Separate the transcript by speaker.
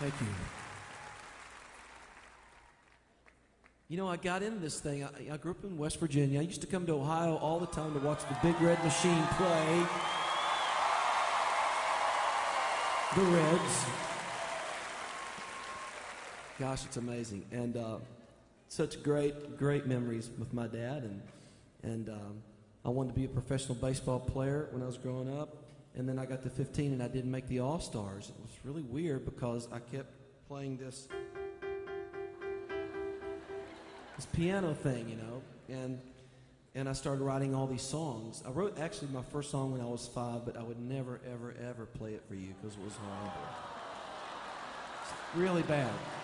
Speaker 1: Thank you. You know, I got into this thing. I grew up in West Virginia. I used to come to Ohio all the time to watch the Big Red Machine play. The Reds. Gosh, it's amazing. And such great memories with my dad. And I wanted to be a professional baseball player when I was growing up. And then I got to 15 and I didn't make the All-Stars. It was really weird because I kept playing this piano thing, you know, and I started writing all these songs. I wrote actually my first song when I was 5, but I would never, ever, ever play it for you because it was horrible. It's really bad.